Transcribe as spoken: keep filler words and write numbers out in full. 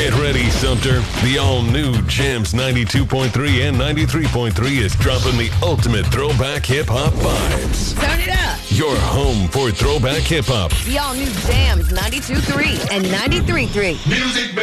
Get ready, Sumter. The all-new Jams ninety-two point three and ninety-three point three is dropping the ultimate throwback hip-hop vibes. Turn it up. Your home for throwback hip-hop. The all-new Jams ninety-two point three and ninety-three point three. Music